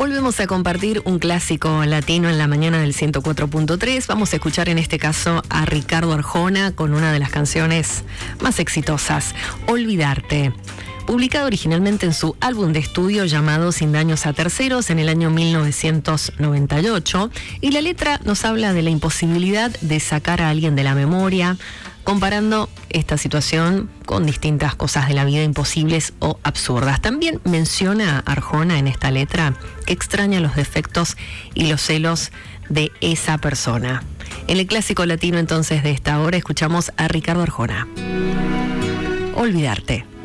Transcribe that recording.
Volvemos a compartir un clásico latino en la mañana del 104.3. Vamos a escuchar en este caso a Ricardo Arjona con una de las canciones más exitosas, Olvidarte. Publicado originalmente en su álbum de estudio llamado Sin daños a terceros en el año 1998, y la letra nos habla de la imposibilidad de sacar a alguien de la memoria, comparando esta situación con distintas cosas de la vida imposibles o absurdas. También menciona Arjona en esta letra que extraña los defectos y los celos de esa persona. En el clásico latino entonces de esta hora escuchamos a Ricardo Arjona. Olvidarte.